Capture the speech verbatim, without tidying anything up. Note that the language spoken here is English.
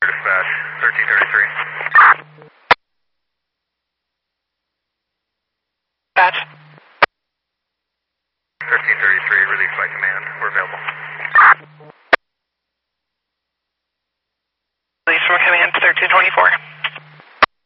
Dispatch, thirteen thirty-three. Dispatch. thirteen thirty-three, released by command. We're available. Release from command, thirteen twenty-four.